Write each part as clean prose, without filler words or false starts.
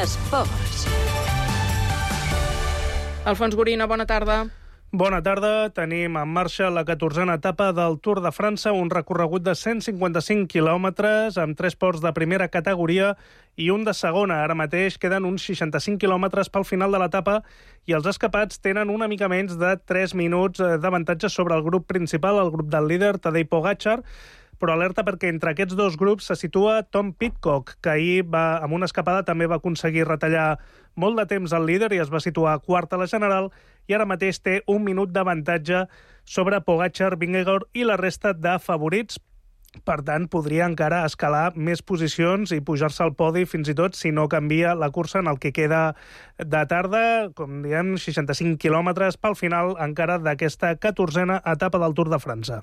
Esports. Alfons Gorina, bona tarda. Bona tarda. Tenim en marxa la 14a etapa del Tour de França, un recorregut de 155 quilòmetres amb 3 ports de primera categoria i un de segona. Ara mateix queden uns 65 quilòmetres pel final de l'etapa i els escapats tenen una mica menys de 3 minuts d'avantatge sobre el grup principal, el grup del líder Tadej Pogačar, però alerta perquè entre aquests dos grups se situa Tom Pidcock, que ahir amb una escapada també va aconseguir retallar molt de temps al líder i es va situar quart a la general, i ara mateix té un minut d'avantatge sobre Pogačar, Vingegaard i la resta de favorits. Per tant, podria encara escalar més posicions i pujar-se al podi fins i tot si no canvia la cursa en el que queda de tarda, com diem, 65 quilòmetres pel final encara d'aquesta 14a etapa del Tour de França.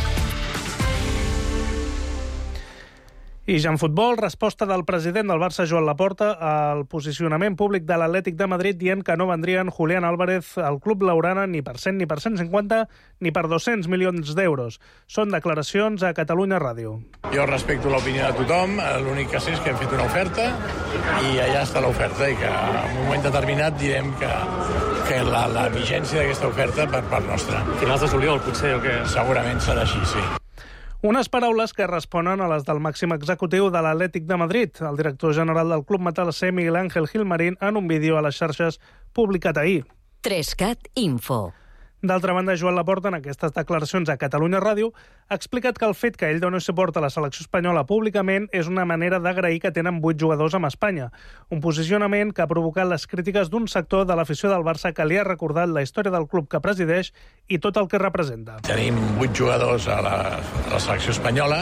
I ja en futbol, resposta del president del Barça, Joan Laporta, al posicionament públic de l'Atlètic de Madrid dient que no vendrien Julián Álvarez al club blaugrana ni per 100, ni per 150, ni per 200 milions d'euros. Són declaracions a Catalunya Ràdio. Jo respecto l'opinió de tothom, l'únic que sé és que hem fet una oferta i allà està l'oferta i que en un moment determinat direm que la vigència d'aquesta oferta per part nostra. Finals de juliol, potser, o què? Segurament serà així, sí. Unes paraules que responen a les del màxim executiu de l'Atlètic de Madrid, el director general del club matalasser, Miguel Ángel Gilmarín, en un vídeo a les xarxes publicat ahir. 3CAT Info. D'altra banda, Joan Laporta, en aquestes declaracions a Catalunya Ràdio, ha explicat que el fet que ell doni suport a la selecció espanyola públicament és una manera d'agrair que tenen 8 jugadors amb Espanya. Un posicionament que ha provocat les crítiques d'un sector de l'afició del Barça que li ha recordat la història del club que presideix i tot el que representa. Tenim 8 jugadors a la selecció espanyola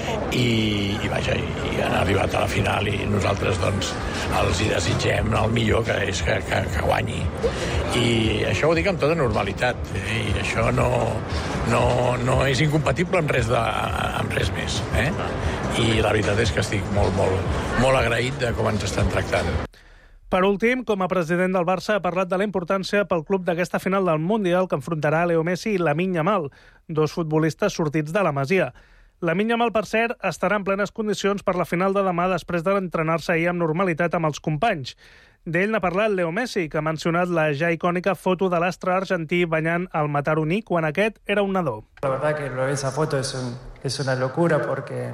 i han arribat a la final i nosaltres doncs els hi desitgem el millor, que és que guanyi. I això ho dic amb tota normalitat. I això no és incompatible amb res més. I la veritat és que estic molt agraït de com ens estan tractant. Per últim, com a president del Barça, ha parlat de la importància pel club d'aquesta final del Mundial que enfrontarà Leo Messi i Lamine Yamal, dos futbolistes sortits de la Masia. Lamine Yamal, per cert, estarà en plenes condicions per la final de demà després d'entrenar-se ahir amb normalitat amb els companys. D'ell n'ha parlat Leo Messi, que ha mencionat la ja icònica foto de l'astre argentí banyant el Mataroní quan aquest era un nadó. La verdad que esa foto es una locura porque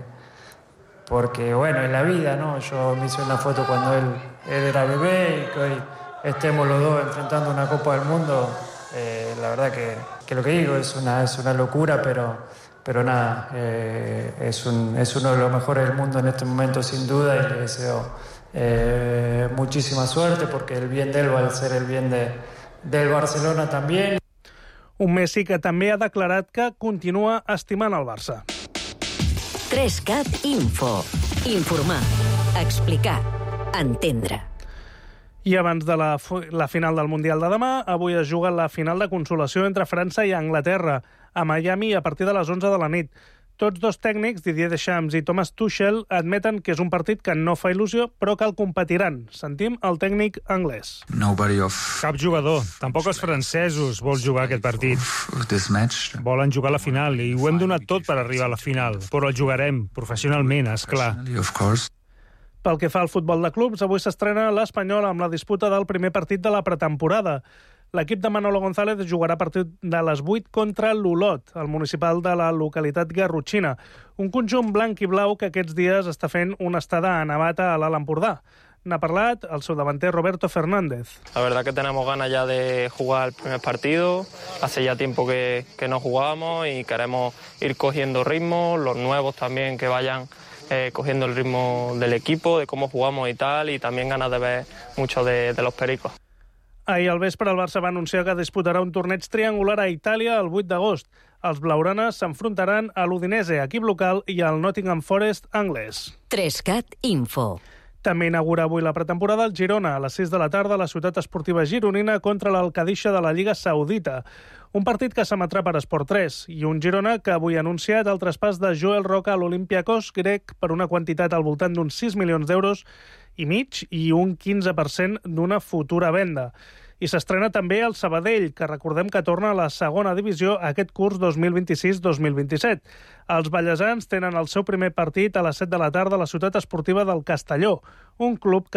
bueno, en la vida, ¿no? Yo me hice una foto cuando él era bebé y que hoy estemos los dos enfrentando una Copa del Mundo. La verdad que lo que digo es una locura, pero nada, es uno de los mejores del mundo en este momento sin duda y le deseo muchísima suerte porque el bien de él va a ser el bien del Barcelona también. Un Messi que també ha declarat que continua estimant el Barça. 3CAT Info. Informar, explicar, entendre. I abans de la final del Mundial de demà, avui es juga la final de consolació entre França i Anglaterra, a Miami a partir de les 11 de la nit. Tots dos tècnics, Didier Deschamps i Thomas Tuchel, admeten que és un partit que no fa il·lusió, però que el competiran. Sentim el tècnic anglès. Cap jugador, tampoc els francesos, vol jugar aquest partit. Volen jugar a la final i ho hem donat tot per arribar a la final, però el jugarem professionalment, esclar. Pel que fa al futbol de clubs, avui s'estrena l'Espanyol amb la disputa del primer partit de la pretemporada. L'equip de Manolo González jugarà a partir de les 8 contra l'Olot, el municipal de la localitat garrotxina. Un conjunt blanc i blau que aquests dies està fent una estada a Navata a l'Alt Empordà. N'ha parlat el seu davanter Roberto Fernández. La verdad que tenemos ganas ya de jugar el primer partido. Hace ya tiempo que no jugábamos y queremos ir cogiendo ritmo, los nuevos también que vayan cogiendo el ritmo del equipo, de cómo jugamos y tal, y también ganas de ver mucho de los pericos. Ahir al vespre el Barça va anunciar que disputarà un torneig triangular a Itàlia el 8 d'agost. Els blaugranes s'enfrontaran a l'Udinese, equip local, i al Nottingham Forest anglès. 3CAT Info. També inaugura avui la pretemporada el Girona, a les 6 de la tarda a la ciutat esportiva gironina contra l'Alcadisha de la Lliga Saudita. Un partit que s'emetrà per Esport 3 i un Girona que avui ha anunciat el traspàs de Joel Roca a l'Olympiakos grec per una quantitat al voltant d'uns 6 milions d'euros i mig i un 15% d'una futura venda. I s'estrena també el Sabadell, que recordem que torna a la segona divisió aquest curs 2026-2027. Els ballesans tenen el seu primer partit a les 7 de la tarda a la ciutat esportiva del Castelló, un club